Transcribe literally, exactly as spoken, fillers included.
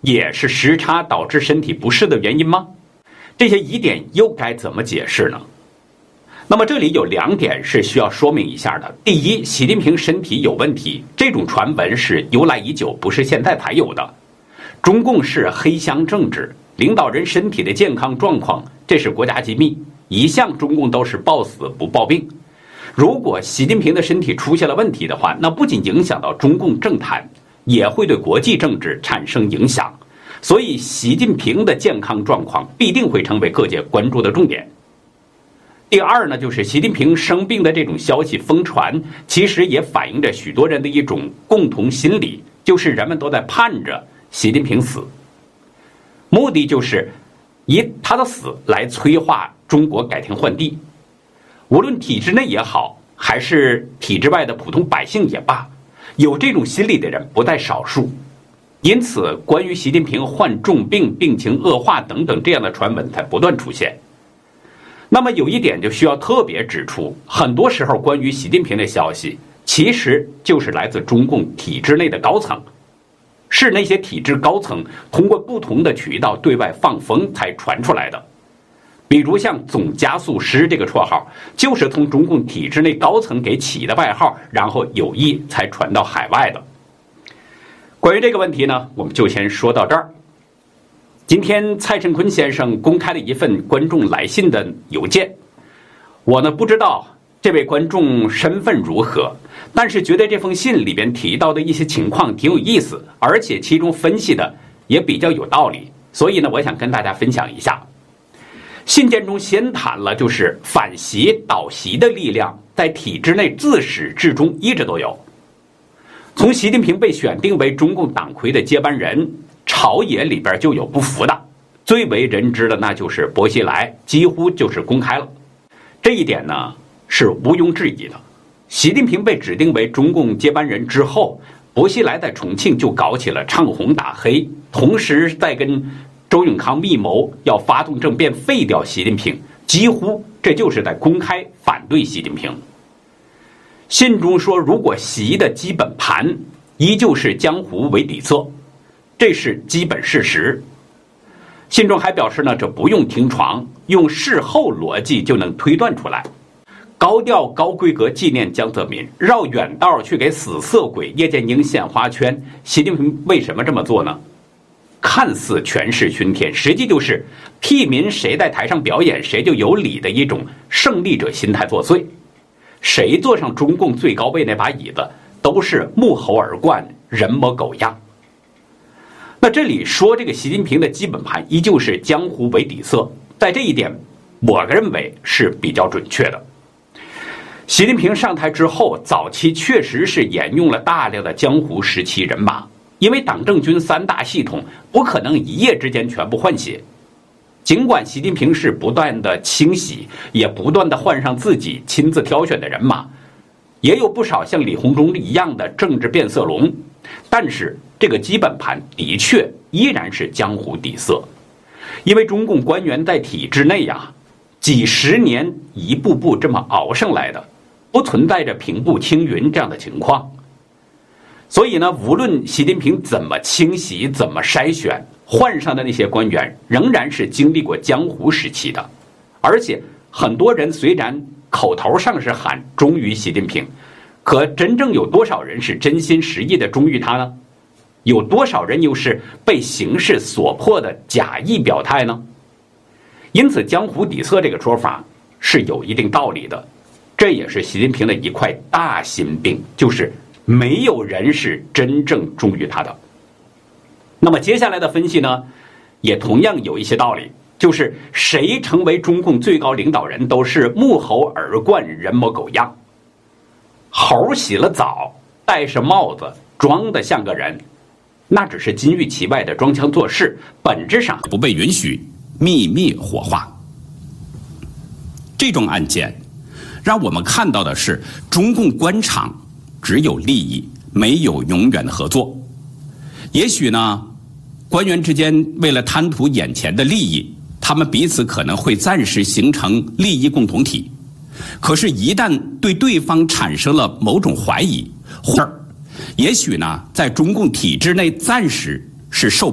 也是时差导致身体不适的原因吗？这些疑点又该怎么解释呢？那么这里有两点是需要说明一下的。第一，习近平身体有问题，这种传闻是由来已久，不是现在才有的。中共是黑箱政治，领导人身体的健康状况，这是国家机密，一向中共都是报死不报病。如果习近平的身体出现了问题的话，那不仅影响到中共政坛，也会对国际政治产生影响。所以习近平的健康状况必定会成为各界关注的重点。第二呢，就是习近平生病的这种消息疯传，其实也反映着许多人的一种共同心理，就是人们都在盼着习近平死，目的就是以他的死来催化中国改天换地。无论体制内也好，还是体制外的普通百姓也罢，有这种心理的人不在少数。因此，关于习近平患重病、病情恶化等等这样的传闻才不断出现。那么有一点就需要特别指出，很多时候关于习近平的消息，其实就是来自中共体制内的高层，是那些体制高层通过不同的渠道对外放风才传出来的。比如像总加速师这个绰号，就是从中共体制内高层给起的外号，然后有意才传到海外的。关于这个问题呢，我们就先说到这儿。今天蔡胜坤先生公开了一份观众来信的邮件，我呢不知道这位观众身份如何，但是觉得这封信里边提到的一些情况挺有意思，而且其中分析的也比较有道理，所以呢我想跟大家分享一下。信件中先谈了就是反习倒习的力量在体制内自始至终一直都有。从习近平被选定为中共党魁的接班人，朝野里边就有不服的，最为人知的那就是薄熙来，几乎就是公开了。这一点呢是毋庸置疑的。习近平被指定为中共接班人之后，薄熙来在重庆就搞起了唱红打黑，同时在跟周永康密谋要发动政变废掉习近平，几乎这就是在公开反对习近平。信中说，如果习的基本盘依旧是江湖为底色，这是基本事实。信中还表示呢，这不用听床，用事后逻辑就能推断出来。高调高规格纪念江泽民，绕远道去给死色鬼叶剑英献花圈，习近平为什么这么做呢？看似权势熏天，实际就是屁民谁在台上表演谁就有理的一种胜利者心态作祟。谁坐上中共最高位那把椅子，都是目猴而冠，人模狗样。那这里说这个习近平的基本盘依旧是江湖为底色，在这一点我认为是比较准确的。习近平上台之后，早期确实是沿用了大量的江湖时期人马，因为党政军三大系统不可能一夜之间全部换血。尽管习近平是不断的清洗，也不断的换上自己亲自挑选的人马，也有不少像李鸿忠一样的政治变色龙，但是这个基本盘的确依然是江湖底色。因为中共官员在体制内呀、啊，几十年一步步这么熬上来的，不存在着平步青云这样的情况。所以呢，无论习近平怎么清洗，怎么筛选，换上的那些官员仍然是经历过江湖时期的。而且很多人虽然口头上是喊忠于习近平，可真正有多少人是真心实意的忠于他呢？有多少人又是被形势所迫的假意表态呢？因此江湖底色这个说法是有一定道理的，这也是习近平的一块大心病，就是没有人是真正忠于他的。那么接下来的分析呢，也同样有一些道理，就是谁成为中共最高领导人都是目猴而冠，人模狗样。猴洗了澡，戴上帽子，装得像个人，那只是金玉其外的装腔作势，本质上不被允许秘密火化。这种案件让我们看到的是，中共官场只有利益，没有永远的合作。也许呢，官员之间为了贪图眼前的利益，他们彼此可能会暂时形成利益共同体。可是，一旦对对方产生了某种怀疑，或者也许呢，在中共体制内暂时是受